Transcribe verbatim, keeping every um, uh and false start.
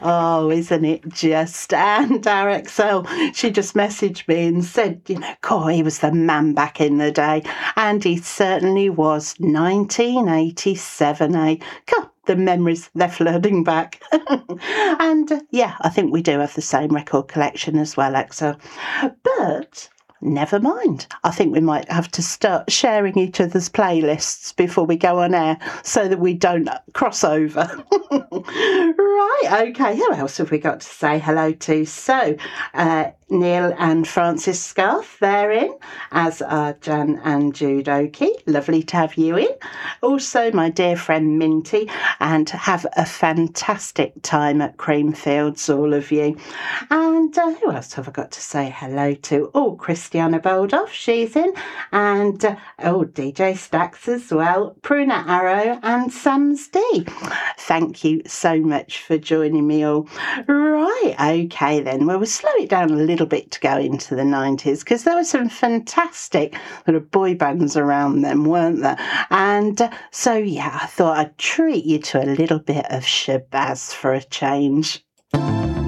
Oh, isn't it just? And Arexel, she just messaged me and said, you know, God, he was the man back in the day. And he certainly was. nineteen eighty-seven, eh? God, the memories, they're flooding back. And uh, yeah, I think we do have the same record collection as well, Axel. But never mind. I think we might have to start sharing each other's playlists before we go on air so that we don't cross over. Right, okay. Who else have we got to say hello to? So, uh, Neil and Francis Scarth, they're in, as are Jan and Jude Oakey. Lovely to have you in. Also, my dear friend Minty, and have a fantastic time at Creamfields, all of you. And uh, who else have I got to say hello to? Oh, Christiana Boldoff, she's in. And, uh, oh, D J Stacks as well. Pruna Arrow and Sam's D. Thank you so much for joining me all. Right, okay then. Well, we'll slow it down a little bit to go into the nineties because there were some fantastic sort of boy bands around them, weren't there? And uh, so, yeah, I thought I'd treat you to a little bit of Shabazz for a change.